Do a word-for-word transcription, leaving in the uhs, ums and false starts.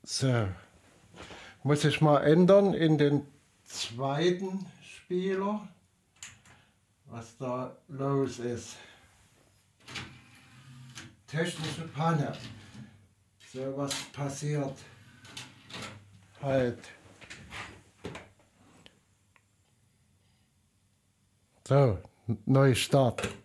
So, muss ich mal ändern in den zweiten Spieler, was da los ist. Technische Panne. So was passiert halt. So, Neustart.